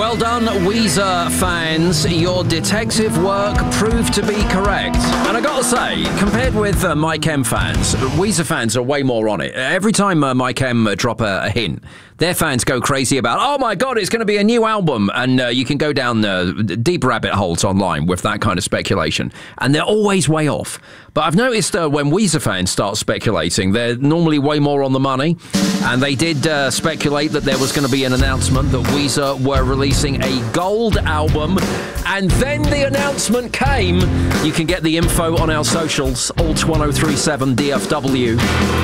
Well done, Weezer fans. Your detective work proved to be correct. And I gotta say, compared with Mike M fans, Weezer fans are way more on it. Every time Mike M drop a hint, their fans go crazy about, oh my God, it's going to be a new album. And you can go down deep rabbit holes online with that kind of speculation. And they're always way off. But I've noticed when Weezer fans start speculating, they're normally way more on the money. And they did speculate that there was going to be an announcement that Weezer were releasing a gold album. And then the announcement came. You can get the info on our socials, Alt 1037 DFW.